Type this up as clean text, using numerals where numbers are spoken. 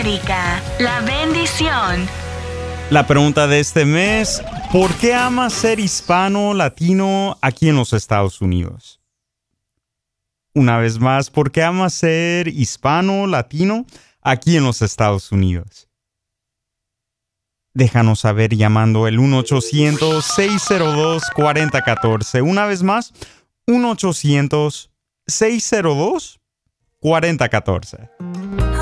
América, la bendición. La pregunta de este mes: ¿por qué amas ser hispano latino aquí en los Estados Unidos? Una vez más, ¿por qué amas ser hispano latino aquí en los Estados Unidos? Déjanos saber llamando el 1-800-602-4014. Una vez más, 1-800-602-4014.